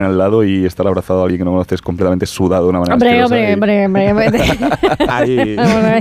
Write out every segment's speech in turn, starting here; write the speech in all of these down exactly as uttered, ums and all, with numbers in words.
al lado y estar abrazado a alguien que no conoces completamente sudado de una manera Hombre, asquerosa. hombre, hombre, hombre, hombre. Ahí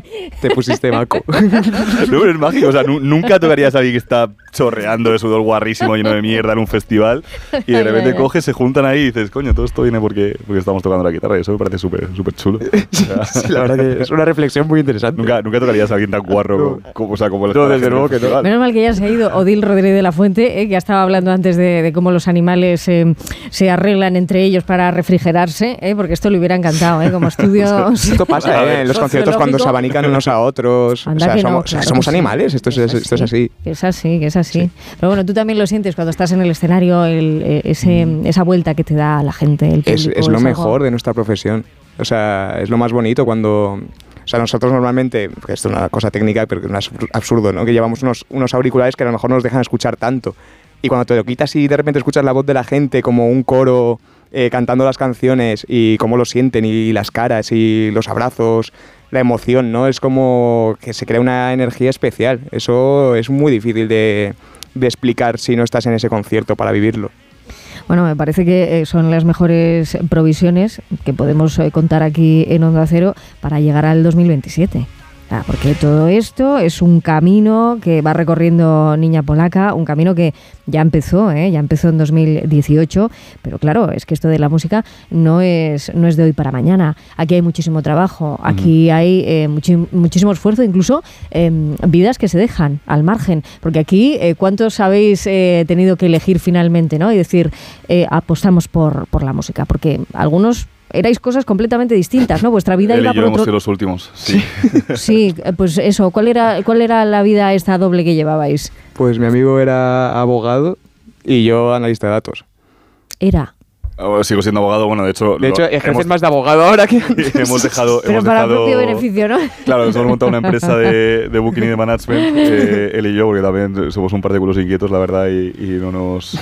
te pusiste maco. No, pero es mágico, o sea, nu- nunca tocarías a alguien que está chorreando de sudor guarrísimo, lleno de mierda en un festival y de repente coges, se juntan ahí y dices, coño, todo esto viene porque, porque estamos tocando la guitarra y eso me parece súper súper chulo. O sea, Sí, la verdad que es una reflexión muy interesante. nunca, nunca tocarías a alguien tan guarro como, como, o sea, como el No, desde luego que no. Menos mal que ya se ha ido Odil Rodríguez de la Fuente, eh, que ya estaba hablando antes de, de cómo los animales eh, se arreglan entre ellos para refrigerarse, eh, porque esto le hubiera encantado, eh, como estudio. Esto pasa ¿eh? en los conciertos cuando se abanican unos a otros. Anda o sea, que no, somos, claro o sea, somos que sí. animales, esto es, Que es esto es así. Que es así, que es así. Sí. Pero bueno, tú también lo sientes cuando estás en el escenario, el, eh, ese, esa vuelta que te da la gente, el Es, público. es lo algo- mejor de nuestra profesión. O sea, es lo más bonito cuando... O sea, nosotros normalmente, que esto es una cosa técnica, pero que es absurdo, ¿no? Que llevamos unos, unos auriculares que a lo mejor no nos dejan escuchar tanto. Y cuando te lo quitas y de repente escuchas la voz de la gente como un coro eh, cantando las canciones y cómo lo sienten y las caras y los abrazos, la emoción, ¿no? Es como que se crea una energía especial. Eso es muy difícil de, de explicar si no estás en ese concierto para vivirlo. Bueno, me parece que eh, son las mejores provisiones que podemos eh, contar aquí en Onda Cero para llegar al dos mil veintisiete. Ah, porque todo esto es un camino que va recorriendo Niña Polaca, un camino que ya empezó, ¿eh? ya empezó en dos mil dieciocho, pero claro, es que esto de la música no es, no es de hoy para mañana. Aquí hay muchísimo trabajo, aquí uh-huh. hay eh, muchi- muchísimo esfuerzo, incluso eh, vidas que se dejan al margen, porque aquí, eh, ¿cuántos habéis eh, tenido que elegir finalmente, ¿no? Y decir, eh, apostamos por, por la música? Porque algunos... erais cosas completamente distintas, ¿no? Vuestra vida Él iba y yo por hemos otro... sido los últimos, sí. Sí, pues eso, ¿cuál era, cuál era la vida esta doble que llevabais? Pues mi amigo era abogado y yo analista de datos. Era... Sigo siendo abogado, bueno, de hecho... De hecho, ejerces hemos, más de abogado ahora que... hemos dejado... Pero hemos para dejado, propio beneficio, ¿no? Claro, hemos montado una empresa de, de booking y de management, eh, él y yo, porque también somos un par de culos inquietos, la verdad, y, y no nos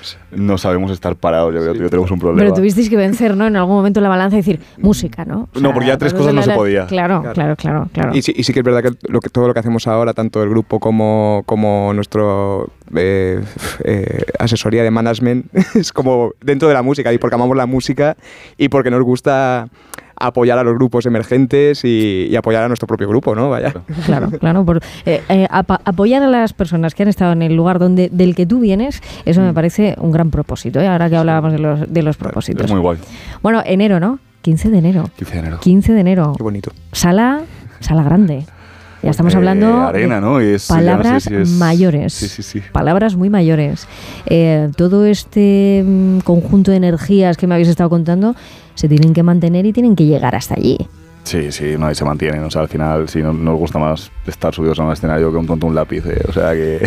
no sabemos estar parados, yo creo que tenemos un problema. Pero tuvisteis que vencer, ¿no? En algún momento la balanza y decir, música, ¿no? O sea, no, porque ya tres cosas no se podía. Claro, claro, claro, claro. Y sí, y sí que es verdad que, lo que todo lo que hacemos ahora, tanto el grupo como, como nuestro eh, eh, asesoría de management, es como dentro de la música, y porque amamos la música y porque nos gusta apoyar a los grupos emergentes y, y apoyar a nuestro propio grupo, ¿no? Vaya. Claro, claro. Por, eh, eh, ap- apoyar a las personas que han estado en el lugar donde del que tú vienes, eso me parece un gran propósito, ¿eh? Ahora que hablábamos de los, de los propósitos. Es muy guay. Bueno, enero, ¿no? quince de enero. quince de enero. quince de enero. Qué bonito. Sala, sala grande. Ya estamos Eh, hablando arena, de ¿no? Y es, palabras no sé si es... mayores. Sí, sí, sí. Palabras muy mayores. Eh, todo este mm, conjunto de energías que me habéis estado contando se tienen que mantener y tienen que llegar hasta allí. Sí, sí, no, y se mantienen. O sea, al final, sí, no, nos gusta más estar subidos a un escenario que un tonto un lápiz. Eh. O sea que...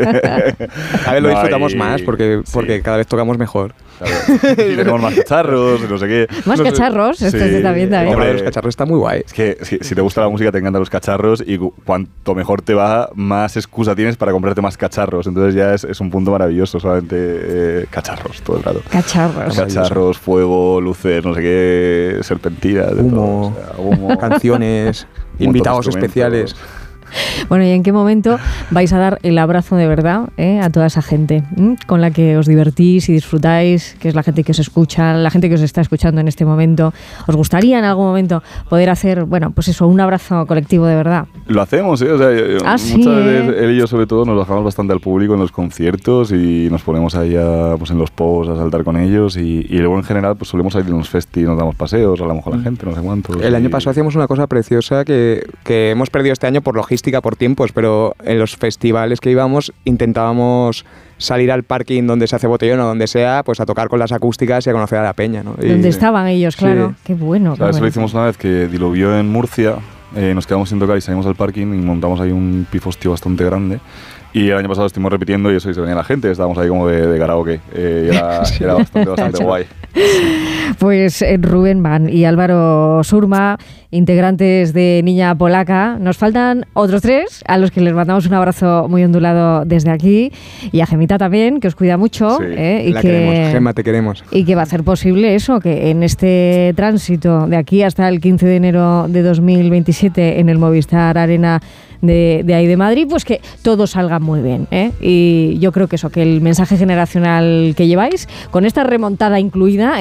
A ver, lo No, disfrutamos y- más porque, sí. porque cada vez tocamos mejor. Claro. Y tenemos más cacharros, no sé qué. Más No sé. cacharros, esto Sí. está bien también. Hombre, Los cacharros está muy guay. Es que si, si te gusta la música, te encantan los cacharros y cu- cuanto mejor te va, más excusa tienes para comprarte más cacharros. Entonces ya es, es un punto maravilloso, solamente eh, cacharros todo el rato. Cacharros. Cacharros, fuego, luces, no sé qué, serpentinas, de Humo, todo, o sea, humo, canciones, un montón de invitados instrumentos. especiales. Bueno, ¿y en qué momento vais a dar el abrazo de verdad eh, a toda esa gente ¿m? con la que os divertís y disfrutáis, que es la gente que os escucha, la gente que os está escuchando en este momento? ¿Os gustaría en algún momento poder hacer, bueno, pues eso, un abrazo colectivo de verdad? Lo hacemos, ¿eh? O sea, yo- Ah, muchas sí, veces ¿eh? él y yo, sobre todo, nos bajamos bastante al público en los conciertos y nos ponemos ahí a, pues, en los povos a saltar con ellos y, y luego en general pues solemos salir en los festi, nos damos paseos, hablamos con la gente, no sé cuántos. El año y- pasado hacíamos una cosa preciosa que, que hemos perdido este año por logística, por tiempos, pero en los festivales que íbamos intentábamos salir al parking donde se hace botellón o donde sea, pues a tocar con las acústicas y a conocer a la peña, ¿no? Y- ¿Dónde estaban ellos? Claro. Sí. Qué bueno. O Qué sea, eso lo bueno. hicimos una vez que diluvió en Murcia, eh, nos quedamos sin tocar y salimos al parking y montamos ahí un pifostio bastante grande. Y el año pasado estuvimos repitiendo y eso, y se venía la gente, estábamos ahí como de, de karaoke. Eh, y era, Sí. era bastante, bastante guay. Pues eh, Rubén Van y Álvaro Surma, integrantes de Niña Polaca. Nos faltan otros tres, a los que les mandamos un abrazo muy ondulado desde aquí. Y a Gemita también, que os cuida mucho. Sí, eh, y la que, queremos, Gemma, te queremos. y que va a hacer posible eso, que en este tránsito de aquí hasta el quince de enero de dos mil veintisiete en el Movistar Arena de, de ahí de Madrid, pues que todo salga muy bien, ¿eh? Y yo creo que eso, que el mensaje generacional que lleváis, con esta remontada incluida,